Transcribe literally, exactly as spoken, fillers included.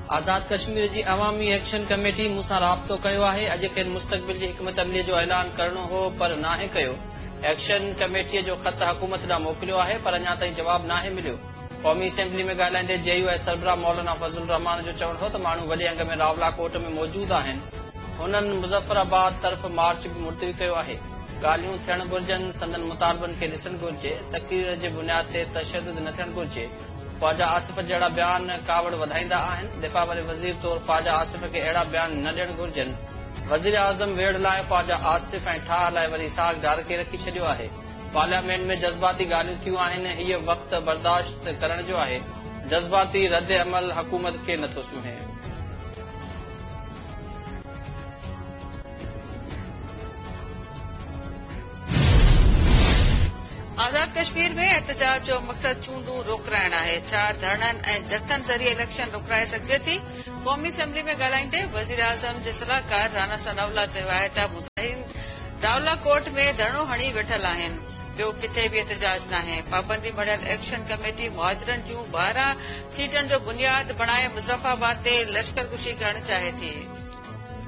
आज़ाद कश्मीर जी अवामी action committee मूंसां राब्तो कयो आहे। अॼु खेनि मुस्तक़बिल जी हिकमत अमलीअ जो ऐलान करणो हो पर नाहे कयो। एक्शन कमेटीअ जो ख़त हुकूमत ॾांहुं मोकिलियो आहे पर अञा ताईं जवाब नाहे मिलियो। क़ौमी असेंबली में ॻाल्हाईंदे जेयू ऐं सरबराह मौलाना फज़लुर रहमान जो चवणु हो त माण्हू वॾे अंग में रावला कोट में मौजूद आहिनि। हुननि मुज़फ़राबाद तरफ़ मार्च बि मुलतवी कयो आहे। ॻाल्हियूं थियण घुर्जनि, संदन मुतालबनि खे ॾिसणु घुर्जे, तक़रीर जे बुनियाद ते तशदुद न थियणु घुर्जे। ख्वाजा आसिफ जहिड़ा बयान कावड़ वधाईंदा आहिनि। दिफ़ा वारे वज़ीर तौरु ख्वाजा आसिफ खे अहिड़ा बयान न ॾियणु घुर्जनि। वज़ीर आज़म वेड़ लाइ ख्वाजा आसिफ ऐं ठाह लाइ वरी साग ढारके रखी छॾियो आहे। पार्लियामेंट में जज़्बाती ॻाल्हियूं थियूं आहिनि। हीअ वक़्तु बर्दाश्त करण जो आहे। जज़्बाती रद्द अमल हुकूमत खे नथो सुहे। आज़ाद कश्मीर में एहतजाज जो मक़सद चूंडूं रोकराइण आहे। छा धरननि ऐं जथनि ज़रिए इलेक्शन रोकराए सघिजे थी? क़ौमी असेंबली में ॻाल्हाईंदे वज़ीर आज़म जे सलाहकार राना सनाउल्ला चयो आहे त मुज़ाहिरीन रावला कोट में धरणो हणी वेठल आहिनि। ॿियो किथे बि एहतजाज नाहे। पाबंदी मढ़ियल एक्शन कमेटी मुहाजिरनि जूं ॿारहं सीटनि जो बुनियाद बणाए मुज़फ़राबाद ते लश्करकुशी करणु चाहे थी।